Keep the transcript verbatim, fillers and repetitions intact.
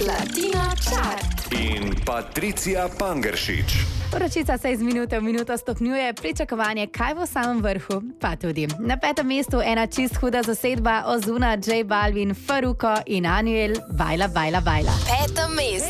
Latino Chart in Patricija Pangeršič. Vročica se iz minute v minuto stopnjuje, pričakovanje, kaj bo v samem vrhu, pa tudi. Na petem mestu ena čist huda zasedba, Ozuna, J Balvin, Farruko in Anuel, Bajla, bajla, bajla. Peto mesto.